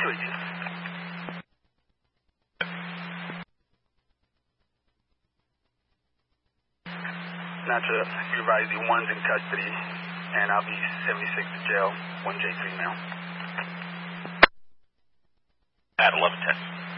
agent. Not to revise, the one's in custody, and I'll be 76 to jail, 1J3 now. At 1110.